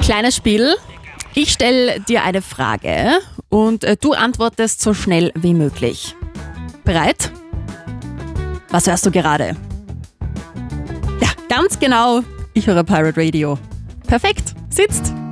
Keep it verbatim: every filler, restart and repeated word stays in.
Kleines Spiel. Ich stelle dir eine Frage und äh, du antwortest so schnell wie möglich. Bereit? Was hörst du gerade? Ja, ganz genau. Ich höre Pirate Radio. Perfekt. Sitzt.